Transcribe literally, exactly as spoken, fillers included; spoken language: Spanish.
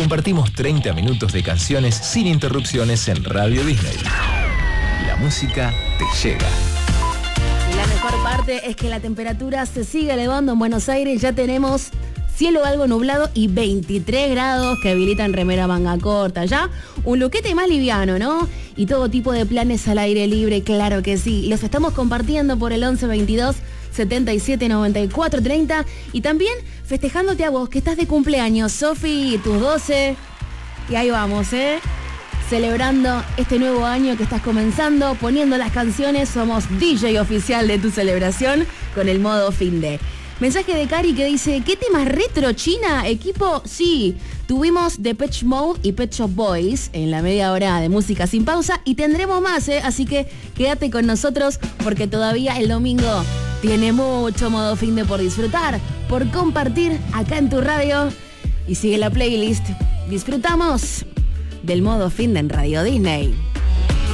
compartimos treinta minutos de canciones sin interrupciones en Radio Disney. La música te llega. Y la mejor parte es que la temperatura se sigue elevando en Buenos Aires. Ya tenemos cielo algo nublado y veintitrés grados que habilitan remera manga corta. Ya un luquete más liviano, ¿no? Y todo tipo de planes al aire libre, claro que sí. Los estamos compartiendo por el once veintidós setenta y siete noventa y cuatro treinta y también festejándote a vos que estás de cumpleaños, Sofi, tus doce. Y ahí vamos, ¿eh? Celebrando este nuevo año que estás comenzando, poniendo las canciones. Somos D J oficial de tu celebración con el modo fin de. Mensaje de Cari que dice, ¿qué temas retro, China? Equipo, sí, tuvimos Depeche Mode y Pet Shop Boys en la media hora de música sin pausa y tendremos más, ¿eh? Así que quédate con nosotros porque todavía el domingo tiene mucho modo fin de por disfrutar, por compartir acá en tu radio. Y sigue la playlist. Disfrutamos del modo fin de en Radio Disney.